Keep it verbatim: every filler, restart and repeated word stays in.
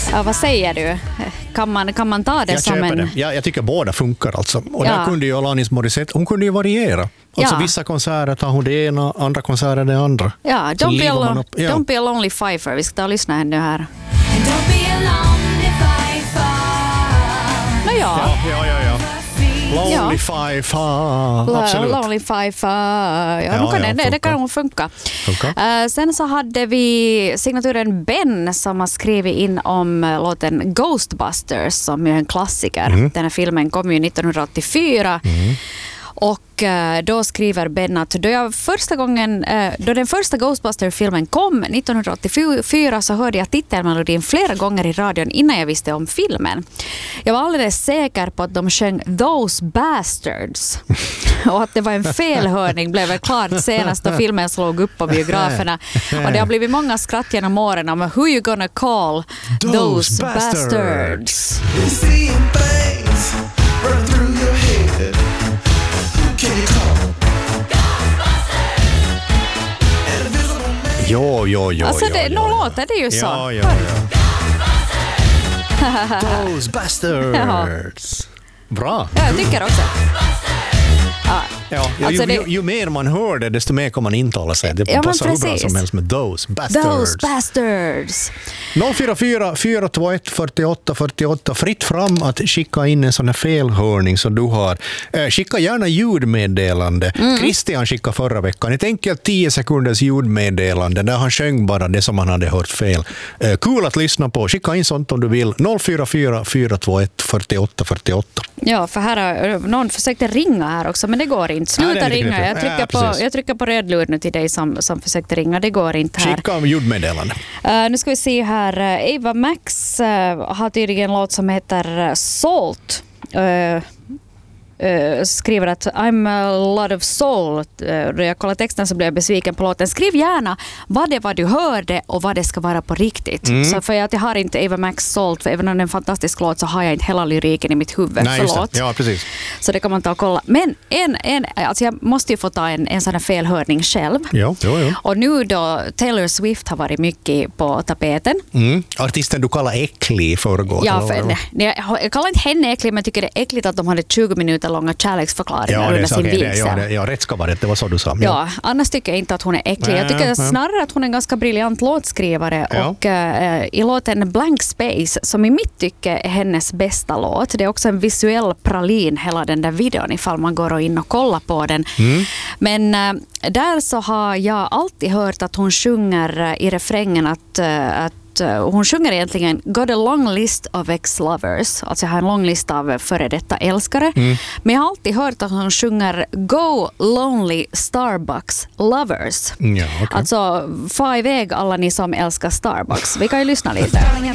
Ja, vad säger du? Kan man, kan man ta det jag som en... Det. Ja, jag tycker båda funkar alltså. Och ja. där kunde ju Alanis Morissette, hon kunde ju variera. Alltså ja. vissa konserter tar hon det ena, andra konserter det andra. Ja, Don't, be, alone, ja. don't be a lonely fifer. Vi ska ta och lyssna henne här. Don't be a lonely fifer. Nå ja. Ja, ja, ja, ja. Lonely Ja. fifer. Absolut. Lonely fifer. Ja, Ja, kan ja, det, det kan nog funka. Funkar. Uh, sen så hade vi signaturen Ben som har skrivit in om uh, låten Ghostbusters som är en klassiker. Mm. Den här filmen kom ju nittonhundraåttiofyra. Mm. Och uh, då skriver Ben att då, jag första gången, uh, då den första Ghostbusters-filmen kom nittonhundraåttiofyra så hörde jag titelmelodin flera gånger i radion innan jag visste om filmen. Jag var alldeles säker på att de sjöng Those Bastards och att det var en felhörning blev väl klart senast då filmen slog upp på biograferna. Och det har blivit många skratt genom åren om who you gonna call Those, those bastards. bastards. Jo, jo, jo. Alltså, det, jo, nå jo. låter det ju så. Ja, ja, ja. Those bastards. Bra. Ja, jag tycker också. Ja. Ja, ju, Alltså ju, det... ju, ju mer man hör det, desto mer kan man intala sig. Det ja, passar hur bra precis. som helst med those bastards. Those bastards. noll fyra fyra fyra två ett fyrtioåtta fyrtioåtta. Fritt fram att skicka in en sån här felhörning som du har. Eh, skicka gärna ljudmeddelande. Mm. Christian skickade förra veckan ett enkelt tio sekunders ljudmeddelande där han sjöng bara det som han hade hört fel. Eh, kul att lyssna på. Skicka in sånt om du vill. noll fyra fyra fyra två ett fyrtioåtta fyrtioåtta. Ja, för här har någon försökt ringa här också, men det går inte. Sluta ja, ringa. Jag trycker, ja, på, jag trycker på röd lur nu till dig som, som försökte ringa. Det går inte här. Skicka ljudmeddelande. Uh, nu ska vi se här. Ava Max uh, har tydligen en låt som heter Salt. Uh, Uh, skriver att I'm a lot of soul. Uh, då jag kollar texten så blir jag besviken på låten. Skriv gärna vad det var du hörde och vad det ska vara på riktigt. Mm. Så för att jag har inte Ava Max Salt, för även om det är en fantastisk låt så har jag inte hela lyriken i mitt huvud. Nej, Förlåt. Ja, precis. Så det kan man ta och kolla. Men en, en, alltså jag måste ju få ta en, en sån här felhörning själv. Ja, ja, ja. Och nu då Taylor Swift har varit mycket på tapeten. Mm. Artisten du kallar äcklig förrgår. Ja, för, nej, jag, jag kallar inte henne äcklig, men jag tycker det är äckligt att de hade tjugo minuter långa kärleksförklaringar ja, under det, sin okay, vigsel. ja, det, ja, rätt ska vara det. Det var så du sa. Ja. ja, annars tycker jag inte att hon är äcklig. Jag tycker snarare att hon är en ganska briljant låtskrivare. Ja. Och uh, i låten Blank Space, som i mitt tycke är hennes bästa låt. Det är också en visuell pralin, hela den där videon, ifall man går in och kollar på den. Mm. Men uh, där så har jag alltid hört att hon sjunger uh, i refrängen att, uh, att hon sjunger egentligen got a long list of ex-lovers. Alltså jag har en lång lista av före detta älskare. Mm. Men jag har alltid hört att hon sjunger go lonely Starbucks lovers. Ja, okay. Alltså få iväg alla ni som älskar Starbucks. Vi kan ju lyssna lite.